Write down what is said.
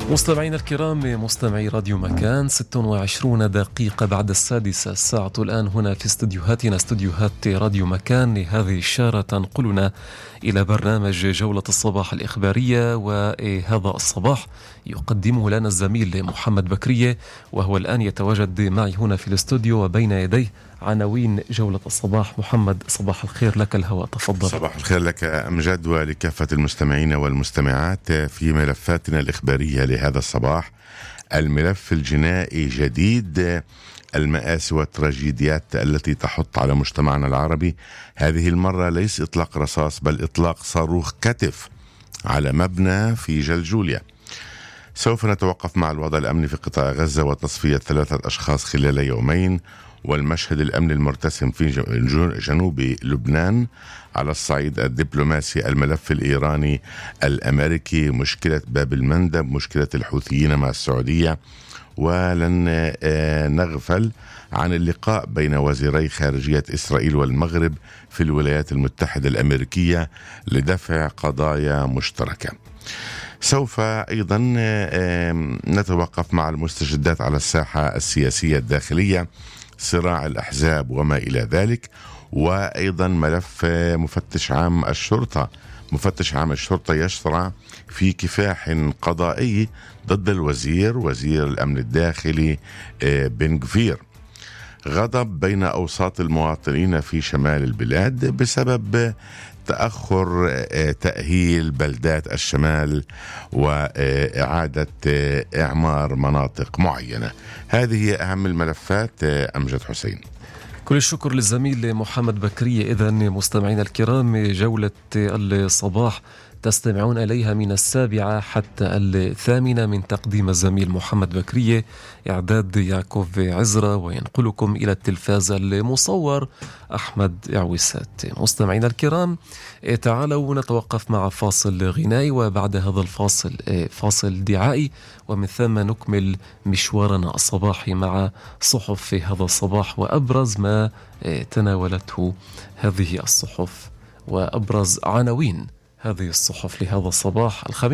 مستمعينا الكرام، مستمعي راديو مكان، 26 دقيقة بعد 6:00 الساعة الآن هنا في استديوهاتنا، استديوهات راديو مكان، لهذه الشارة تنقلنا إلى برنامج جولة الصباح الإخبارية. وهذا الصباح يقدمه لنا الزميل محمد بكرية، وهو الآن يتواجد معي هنا في الاستوديو وبين يديه عناوين جولة الصباح. محمد، صباح الخير لك، الهواء تفضل. صباح الخير لك أمجد ولكافة المستمعين والمستمعات. في ملفاتنا الإخبارية لهذا الصباح: الملف الجنائي جديد، المآسي والتراجيديات التي تحط على مجتمعنا العربي. هذه المرة ليس إطلاق رصاص بل إطلاق صاروخ كتف على مبنى في جلجوليا. سوف نتوقف مع الوضع الأمني في قطاع غزة وتصفية 3 أشخاص خلال يومين، والمشهد الأمني المرتسم في جنوب لبنان. على الصعيد الدبلوماسي: الملف الإيراني الأمريكي، مشكلة باب المندب، مشكلة الحوثيين مع السعودية. ولن نغفل عن اللقاء بين وزيري خارجية إسرائيل والمغرب في الولايات المتحدة الأمريكية لدفع قضايا مشتركة. سوف أيضا نتوقف مع المستجدات على الساحة السياسية الداخلية، صراع الأحزاب وما إلى ذلك. وأيضا ملف مفتش عام الشرطة. مفتش عام الشرطة يشرع في كفاح قضائي ضد وزير الأمن الداخلي بن غفير. غضب بين أوساط المواطنين في شمال البلاد بسبب تأخر تأهيل بلدات الشمال وإعادة إعمار مناطق معينة. هذه هي أهم الملفات. أمجد حسين. كل الشكر للزميل محمد بكرية. إذن مستمعينا الكرام، جولة الصباح تستمعون إليها من 7 حتى 8 من تقديم الزميل محمد بكرية، إعداد يعقوب عزرة، وينقلكم إلى التلفاز المصور أحمد عويسات. مستمعينا الكرام، تعالوا نتوقف مع فاصل غنائي، وبعد هذا الفاصل فاصل دعائي، ومن ثم نكمل مشوارنا الصباحي مع صحف هذا الصباح وأبرز ما تناولته هذه الصحف وأبرز عناوين هذه الصحف لهذا الصباح الخميس.